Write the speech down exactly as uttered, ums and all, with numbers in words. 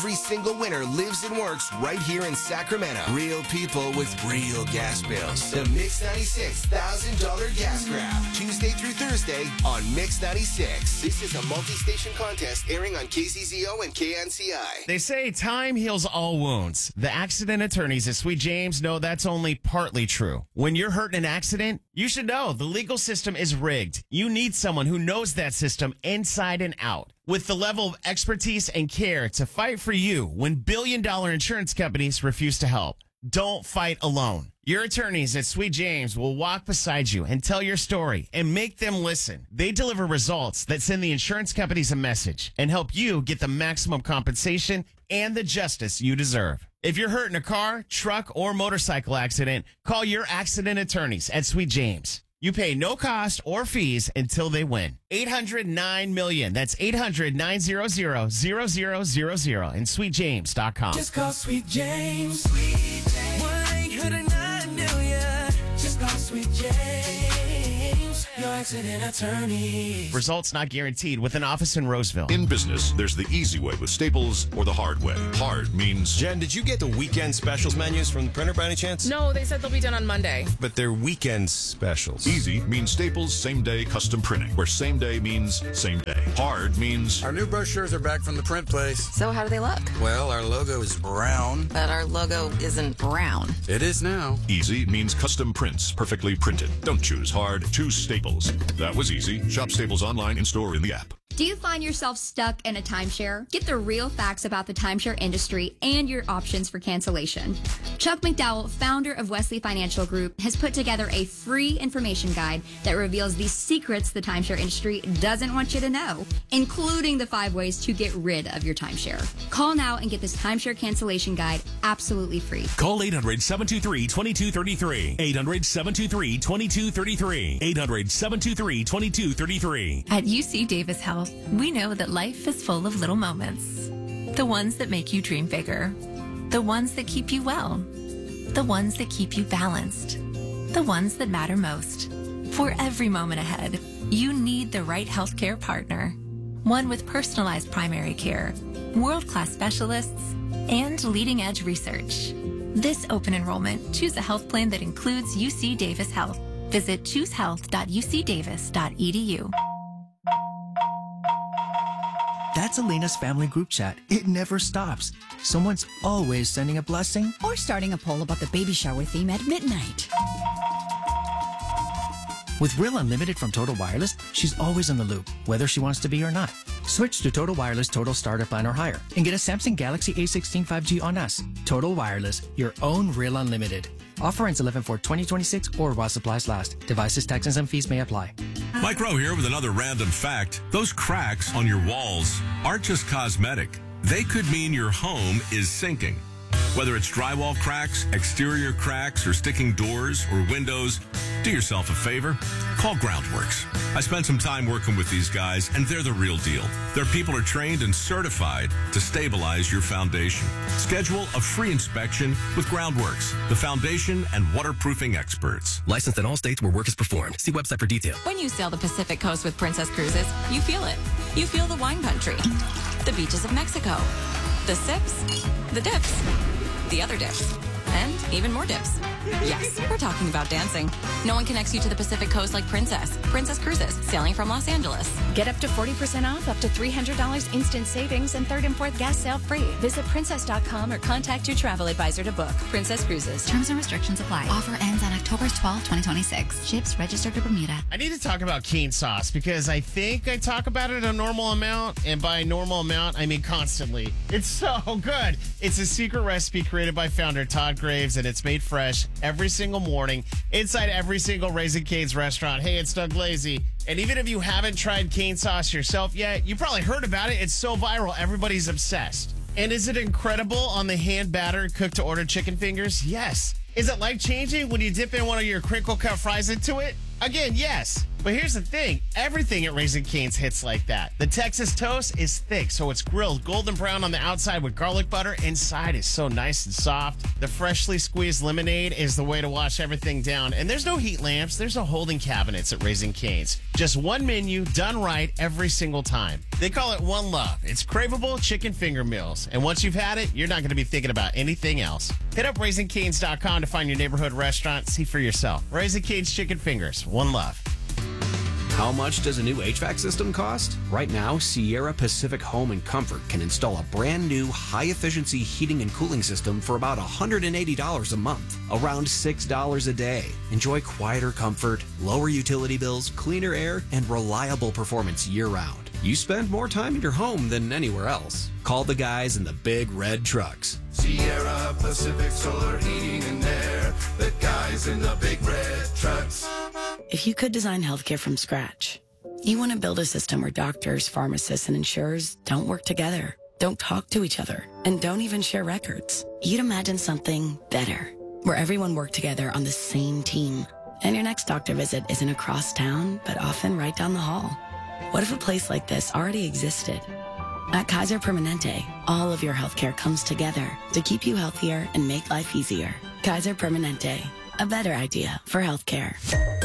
Every single winner lives and works right here in Sacramento. Real people with real gas bills. The Mix ninety-six one thousand dollars Gas Grab. Tuesday through Thursday on Mix ninety-six. This is a multi-station contest airing on K Z Z O and K N C I. They say time heals all wounds. The accident attorneys at Sweet James know that's only partly true. When you're hurt in an accident, you should know the legal system is rigged. You need someone who knows that system inside and out, with the level of expertise and care to fight for you when billion-dollar insurance companies refuse to help. Don't fight alone. Your attorneys at Sweet James will walk beside you and tell your story and make them listen. They deliver results that send the insurance companies a message and help you get the maximum compensation and the justice you deserve. If you're hurt in a car, truck, or motorcycle accident, call your accident attorneys at Sweet James. You pay no cost or fees until they win. eight hundred nine million. That's eight hundred nine hundred zero zero zero and sweet james dot com. Just call Sweet James. Sweet James. one eight hundred nine million. Just call Sweet James. Your accident attorney. Results not guaranteed with an office in Roseville. In business, there's the easy way with Staples or the hard way. Hard means... Jen, did you get the weekend specials menus from the printer by any chance? No, they said they'll be done on Monday. But they're weekend specials. Easy means Staples same-day custom printing, where same day means same day. Hard means... Our new brochures are back from the print place. So how do they look? Well, our logo is brown. But our logo isn't brown. It is now. Easy means custom prints, perfectly printed. Don't choose hard, choose Staples. That was easy. Shop Staples online, in-store, in the app. Do you find yourself stuck in a timeshare? Get the real facts about the timeshare industry and your options for cancellation. Chuck McDowell, founder of Wesley Financial Group, has put together a free information guide that reveals the secrets the timeshare industry doesn't want you to know, including the five ways to get rid of your timeshare. Call now and get this timeshare cancellation guide absolutely free. Call eight hundred, seven two three, two two three three. eight hundred, seven two three, two two three three. eight hundred, seven two three, two two three three. At U C Davis Health, we know that life is full of little moments. The ones that make you dream bigger. The ones that keep you well. The ones that keep you balanced. The ones that matter most. For every moment ahead, you need the right healthcare partner. One with personalized primary care, world-class specialists, and leading-edge research. This open enrollment, choose a health plan that includes U C Davis Health. Visit choose health dot u c davis dot e d u. That's Elena's family group chat. It never stops. Someone's always sending a blessing or starting a poll about the baby shower theme at midnight. With Real Unlimited from Total Wireless, she's always in the loop, whether she wants to be or not. Switch to Total Wireless Total Starter Plan or higher and get a Samsung Galaxy A sixteen five G on us. Total Wireless, your own Real Unlimited. Offer ends eleven four twenty twenty-six or while supplies last. Devices, taxes, and fees may apply. Mike Rowe here with another random fact. Those cracks on your walls aren't just cosmetic. They could mean your home is sinking. Whether it's drywall cracks, exterior cracks, or sticking doors or windows, do yourself a favor. Call Groundworks. I spent some time working with these guys, and they're the real deal. Their people are trained and certified to stabilize your foundation. Schedule a free inspection with Groundworks, the foundation and waterproofing experts. Licensed in all states where work is performed. See website for details. When you sail the Pacific Coast with Princess Cruises, you feel it. You feel the wine country, the beaches of Mexico, the sips, the dips, the other dips, and even more dips. Yes, we're talking about dancing. No one connects you to the Pacific Coast like Princess. Princess Cruises, sailing from Los Angeles. Get up to forty percent off, up to three hundred dollars instant savings, and third and fourth gas sale free. Visit princess dot com or contact your travel advisor to book. Princess Cruises. Terms and restrictions apply. Offer ends on October twelfth, twenty twenty-six. Ships registered to Bermuda. I need to talk about Keen sauce because I think I talk about it a normal amount, and by normal amount, I mean constantly. It's so good. It's a secret recipe created by founder Todd Graves, and it's made fresh every single morning inside every single Raising Cane's restaurant. Hey, it's Doug Lazy. And even if you haven't tried cane sauce yourself yet, you probably heard about it. It's so viral. Everybody's obsessed. And is it incredible on the hand battered cooked to order chicken fingers? Yes. Is it life-changing when you dip in one of your crinkle cut fries into it? Again, yes. But here's the thing. Everything at Raising Cane's hits like that. The Texas toast is thick, so it's grilled golden brown on the outside with garlic butter. Inside is so nice and soft. The freshly squeezed lemonade is the way to wash everything down. And there's no heat lamps. There's no holding cabinets at Raising Cane's. Just one menu done right every single time. They call it One Love. It's craveable chicken finger meals. And once you've had it, you're not going to be thinking about anything else. Hit up raising canes dot com to find your neighborhood restaurant. See for yourself. Raising Cane's Chicken Fingers. One Love. How much does a new H V A C system cost? Right now, Sierra Pacific Home and Comfort can install a brand new high-efficiency heating and cooling system for about one hundred eighty dollars a month, around six dollars a day. Enjoy quieter comfort, lower utility bills, cleaner air, and reliable performance year-round. You spend more time in your home than anywhere else. Call the guys in the big red trucks. Sierra Pacific Solar Heating and Air. The guys in the big red trucks. If you could design healthcare from scratch, you want to build a system where doctors, pharmacists, and insurers don't work together, don't talk to each other, and don't even share records. You'd imagine something better, where everyone worked together on the same team, and your next doctor visit isn't across town, but often right down the hall. What if a place like this already existed? At Kaiser Permanente, all of your healthcare comes together to keep you healthier and make life easier. Kaiser Permanente, a better idea for healthcare.